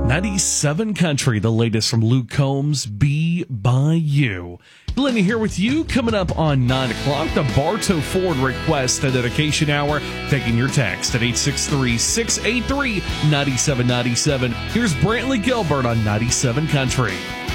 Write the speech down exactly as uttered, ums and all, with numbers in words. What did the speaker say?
ninety-seven Country, the latest from Luke Combs, Be By You. Glenn here with you. Coming up on nine o'clock, the Bartow Ford Request and Dedication Hour. Taking your text at eight six three, six eight three, nine seven nine seven. Here's Brantley Gilbert on ninety-seven Country.